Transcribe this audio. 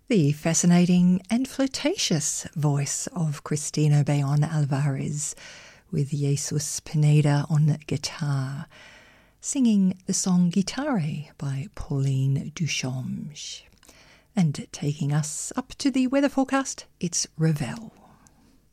The fascinating and flirtatious voice of Cristina Bayon Alvarez with Jesus Pineda on guitar, singing the song Guitare by Pauline Duchamp. And taking us up to the weather forecast, it's Ravel.